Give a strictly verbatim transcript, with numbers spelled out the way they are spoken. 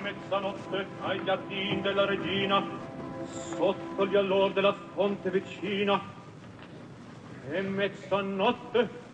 mezzanotte ai giardin della regina, sotto gli allor della fonte vicina. E mezzanotte